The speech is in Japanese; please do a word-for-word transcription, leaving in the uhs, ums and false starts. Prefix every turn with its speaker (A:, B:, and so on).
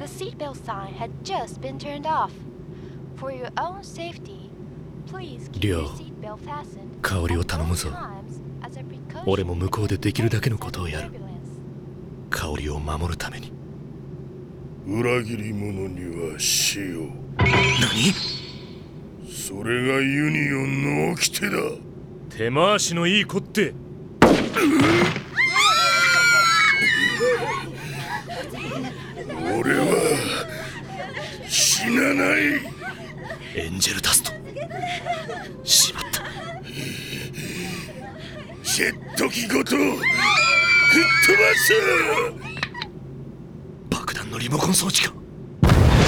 A: seatbelt sign had just been turned off. For your own safety, please keep your seatbelt fastened.
B: 香りを頼むぞ。俺も向こうでできるだけのことをやる。香りを守るために。
C: 裏切り者には死を。
B: 何？
C: それがユニオンの掟だ。
B: 手回しのいい子って。
C: 俺は死なない。
B: エンジェルダスト。しまった。
C: ジェット機ごと吹っ飛ばす。
B: 爆弾のリモコン装置か。